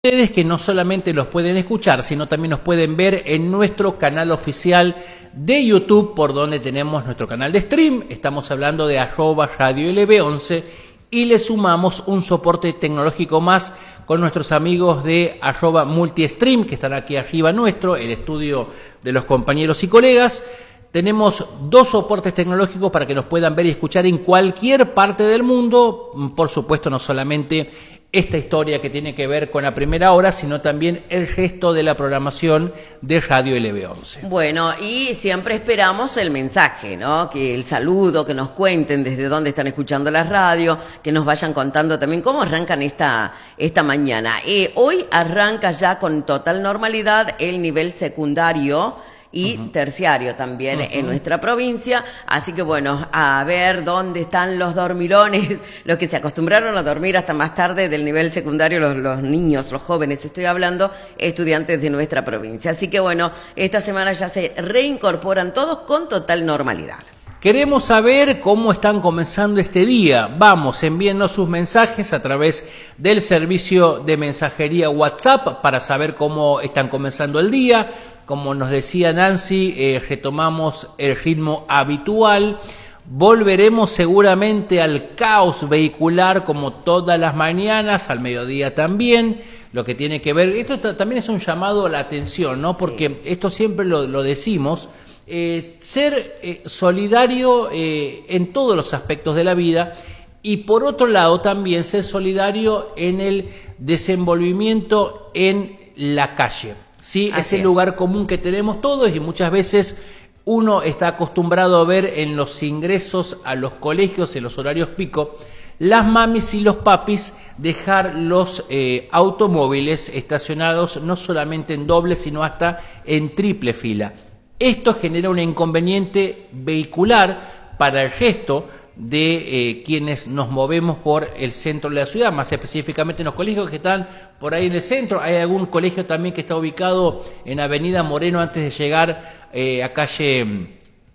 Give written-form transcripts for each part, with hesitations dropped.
Ustedes que no solamente los pueden escuchar, sino también nos pueden ver en nuestro canal oficial de YouTube, por donde tenemos nuestro canal de stream. Estamos hablando de @RadioLB11 y le sumamos un soporte tecnológico más con nuestros amigos de @Multistream, que están aquí arriba nuestro, el estudio de los compañeros y colegas. Tenemos dos soportes tecnológicos para que nos puedan ver y escuchar en cualquier parte del mundo. Por supuesto, no solamente esta historia que tiene que ver con la primera hora, sino también el resto de la programación de Radio LB11. Bueno, y siempre esperamos el mensaje, ¿no? Que el saludo, que nos cuenten desde dónde están escuchando la radio, que nos vayan contando también cómo arrancan esta mañana. Hoy arranca ya con total normalidad el nivel secundario y terciario también en nuestra provincia, así que bueno, a ver dónde están los dormilones, los que se acostumbraron a dormir hasta más tarde del nivel secundario, los niños, los jóvenes, estoy hablando, estudiantes de nuestra provincia. Así que bueno, esta semana ya se reincorporan todos con total normalidad. Queremos saber cómo están comenzando este día. Vamos, envíennos sus mensajes a través del servicio de mensajería WhatsApp para saber cómo están comenzando el día. Como nos decía Nancy, retomamos el ritmo habitual. Volveremos seguramente al caos vehicular como todas las mañanas, al mediodía también. Lo que tiene que ver, esto también es un llamado a la atención, ¿no? Porque esto siempre lo decimos. Ser solidario en todos los aspectos de la vida y por otro lado también ser solidario en el desenvolvimiento en la calle, ¿sí? Es el lugar común que tenemos todos y muchas veces uno está acostumbrado a ver en los ingresos a los colegios, en los horarios pico, las mamis y los papis dejar los automóviles estacionados no solamente en doble sino hasta en triple fila. Esto genera un inconveniente vehicular para el resto de quienes nos movemos por el centro de la ciudad, más específicamente en los colegios que están por ahí en el centro. Hay algún colegio también que está ubicado en Avenida Moreno antes de llegar a calle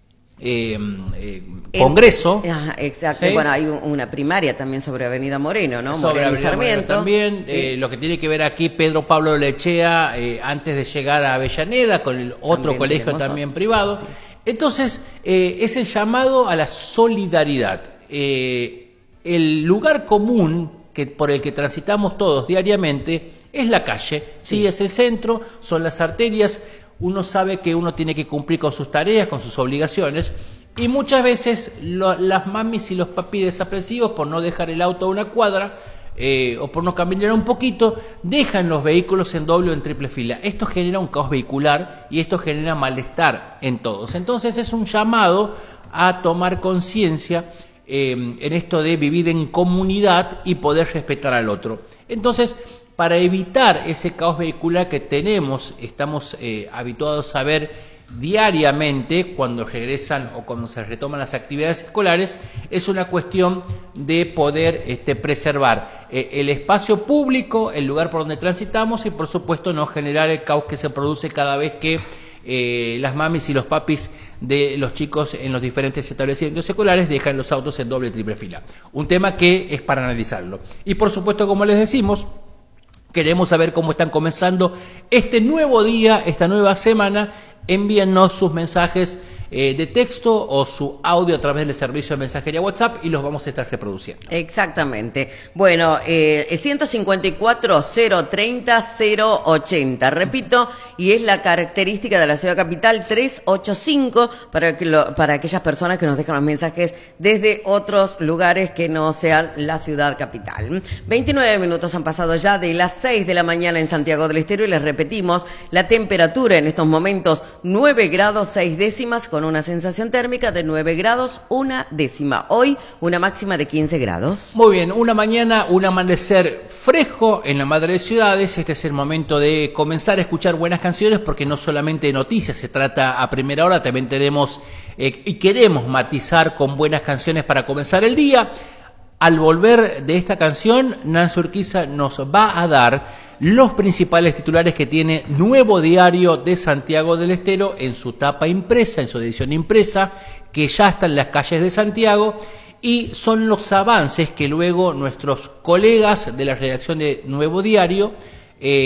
Congreso. Exacto, ¿sí? Bueno, hay una primaria también sobre Avenida Moreno, ¿no? Sobre Moreno Avenida Sarmiento. También, sí. Lo que tiene que ver aquí Pedro Pablo Lechea, antes de llegar a Avellaneda, con el otro también colegio también privado. Sí. Entonces, es el llamado a la solidaridad. El lugar común por el que transitamos todos diariamente es la calle, ¿sí? Es el centro, son las arterias. Uno sabe que uno tiene que cumplir con sus tareas, con sus obligaciones, y muchas veces las mamis y los papis desaprensivos, por no dejar el auto a una cuadra o por no caminar un poquito, dejan los vehículos en doble o en triple fila. Esto genera un caos vehicular y esto genera malestar en todos. Entonces es un llamado a tomar conciencia en esto de vivir en comunidad y poder respetar al otro. Entonces, para evitar ese caos vehicular que estamos habituados a ver diariamente cuando regresan o cuando se retoman las actividades escolares, es una cuestión de poder preservar el espacio público, el lugar por donde transitamos y por supuesto no generar el caos que se produce cada vez que las mamis y los papis de los chicos en los diferentes establecimientos escolares dejan los autos en doble y triple fila. Un tema que es para analizarlo. Y por supuesto, como les decimos, queremos saber cómo están comenzando este nuevo día, esta nueva semana. Envíennos sus mensajes de texto o su audio a través del servicio de mensajería WhatsApp y los vamos a estar reproduciendo. Exactamente. Bueno, 154-030-080, repito, y es la característica de la ciudad capital 385 para aquellas personas que nos dejan los mensajes desde otros lugares que no sean la ciudad capital. 29 minutos han pasado ya de las 6 de la mañana en Santiago del Estero y les repetimos, la temperatura en estos momentos 9 grados 6 décimas con una sensación térmica de 9 grados 1 décima. Hoy una máxima de 15 grados. Muy bien, una mañana, un amanecer fresco en la madre de ciudades. Este es el momento de comenzar a escuchar buenas canciones porque no solamente de noticias se trata a primera hora, también tenemos y queremos matizar con buenas canciones para comenzar el día. Al volver de esta canción, Nancy Urquiza nos va a dar los principales titulares que tiene Nuevo Diario de Santiago del Estero en su tapa impresa, en su edición impresa, que ya está en las calles de Santiago, y son los avances que luego nuestros colegas de la redacción de Nuevo Diario